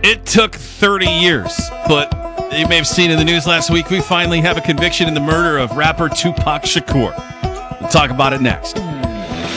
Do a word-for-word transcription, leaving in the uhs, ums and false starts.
It took thirty years, but you may have seen in the news last week, we finally have a conviction in the murder of rapper Tupac Shakur. We'll talk about it next.